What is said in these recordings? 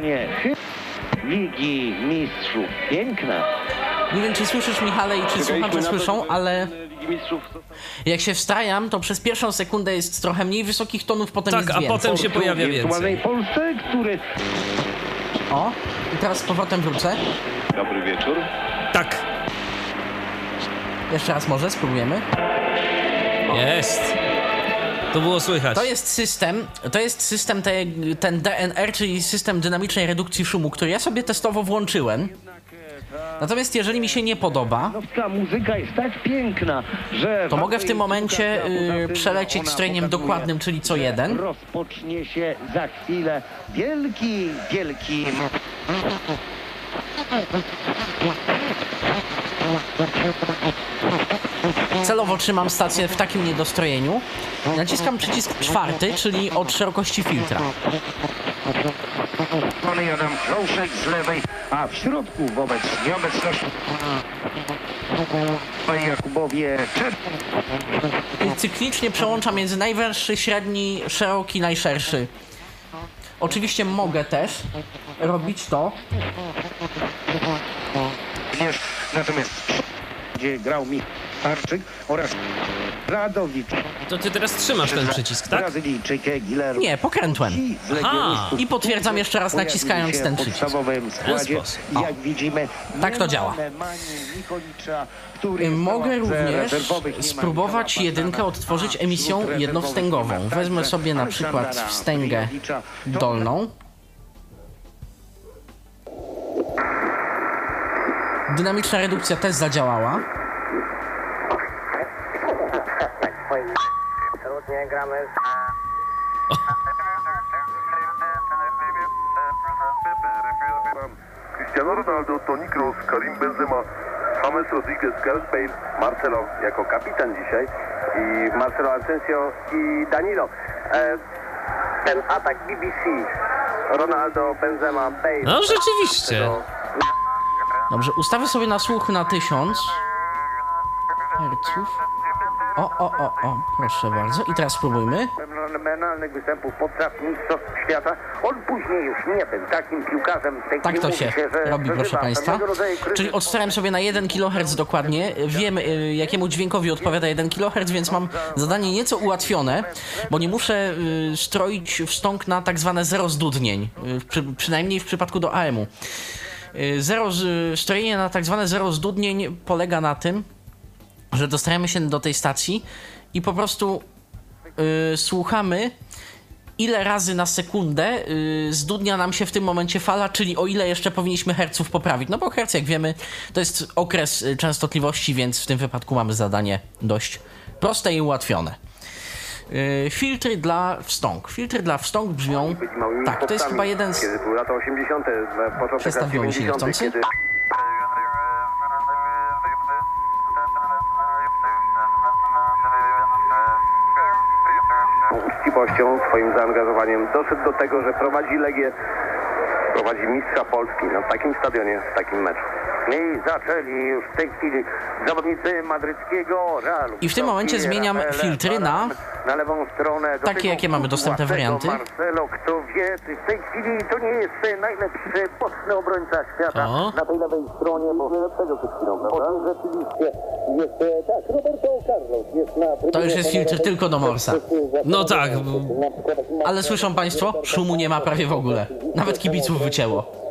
stronie Ligi Mistrzów. Piękna. Nie wiem, czy słyszysz, Michale, i czy słuchacze słyszą, ale jak się wstrajam, to przez pierwszą sekundę jest trochę mniej wysokich tonów, potem tak, jest więcej. więcej. A potem się pojawia więcej. Polsce, który... O, i teraz z powrotem wrócę. Dobry wieczór. Tak. Jeszcze raz może, spróbujemy. Jest. To było słychać. To jest system ten DNR, czyli system dynamicznej redukcji szumu, który ja sobie testowo włączyłem. Natomiast jeżeli mi się nie podoba, Ta muzyka jest tak piękna, że... to mogę w tym momencie przelecieć strojkiem dokładnym, czyli co jeden. Rozpocznie się za chwilę wielki... Celowo trzymam stację w takim niedostrojeniu. Naciskam przycisk 4, czyli od szerokości filtra. Adam Kloszek z lewej, a w środku wobec nieobecności Panie Jakubowie I cyklicznie przełączam między najwęższy, średni, szeroki, najszerszy. Oczywiście mogę też robić to. natomiast gdzie grał Micharczyk oraz Radowicz. To ty teraz trzymasz ten przycisk, tak? Brazylijczyk Guillermo. Nie, pokrętłem. Aha. I potwierdzam jeszcze raz, naciskając ten przycisk. W podstawowym składzie, jak widzimy, tak to działa. Mogę również spróbować jedynkę odtworzyć emisją jednowstęgową. Wezmę sobie na przykład wstęgę dolną. Dynamiczna redukcja też zadziałała. Absolutnie gramy. Cristiano Ronaldo, Toni Kroos, Karim Benzema, James Rodriguez, Gareth Bale, Marcelo jako kapitan dzisiaj i Marcelo Asensio i Danilo. Ten atak BBC, Ronaldo, Benzema, Bale. No rzeczywiście. Dobrze, ustawię sobie na słuch na 1000 herców. O, proszę bardzo. I teraz spróbujmy. Fenomenalnych występów podczas Mistrzostw Świata. On później już nie był takim piłkarzem. Tak to się robi, proszę Państwa. Czyli odstałem sobie na 1 kHz dokładnie. Wiem, jakiemu dźwiękowi odpowiada 1 kHz, więc mam zadanie nieco ułatwione, bo nie muszę stroić wstąg na tak zwane zero zdudnień, przynajmniej w przypadku do AM-u. Strojenie na tak zwane zero zdudnień polega na tym, że dostajemy się do tej stacji i po prostu słuchamy, ile razy na sekundę zdudnia nam się w tym momencie fala, czyli o ile jeszcze powinniśmy herców poprawić. No bo herc, jak wiemy, to jest okres częstotliwości, więc w tym wypadku mamy zadanie dość proste i ułatwione. Filtry dla wstąg. Filtry dla wstąg brzmią tak, to jest chyba jeden z... Kiedy były lata 80., początek lat Przestawiło mi się 90., niechcący. kiedy... uczciwością, swoim zaangażowaniem doszedł do tego, że prowadzi Legię, prowadzi mistrza Polski na takim stadionie, w takim meczu. I zaczęli już w tej chwili zawodnicy madryckiego Realu. I w tym momencie zmieniam filtry na lewą stronę. takie, jakie mamy dostępne warianty. Marcelo, kto wie, w tej chwili to nie jest najlepszy boczny obrońca świata na tej lewej stronie, bo lepszego przed chwilą, prawda? Rzeczywiście jest, tak, Roberto Carlos jest na... To już jest filtr tylko do Morsa. No tak. Ale słyszą Państwo? Szumu nie ma prawie w ogóle. Nawet kibiców wycięło.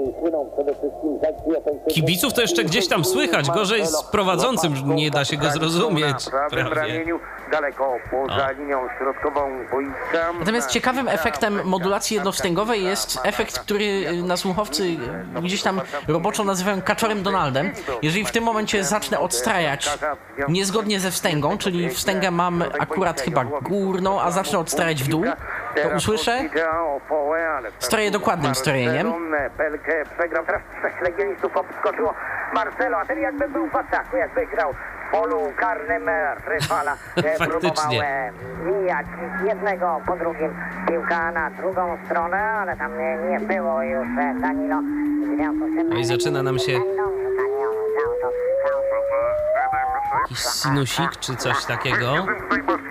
Kibiców to jeszcze gdzieś tam słychać, gorzej z prowadzącym nie da się go zrozumieć. Prawie. Daleko poza linią środkową boiska. Natomiast ciekawym efektem modulacji jednowstęgowej jest efekt, który nasłuchowcy gdzieś tam roboczo nazywają kaczorem Donaldem. Jeżeli w tym momencie zacznę odstrajać niezgodnie ze wstęgą, czyli wstęgę mam akurat chyba górną, a zacznę odstrajać w dół, to usłyszę stroję dokładnym strojeniem. Belkę przegrał, teraz 6 legionistów obskoczyło Marcelo, a ten jakby był w ataku, jakby grał w polu karnym rywala. Faktycznie. Mijać jednego po drugim piłka na drugą stronę, ale tam nie było już Danilo. No i zaczyna nam się jakiś sinusik czy coś takiego.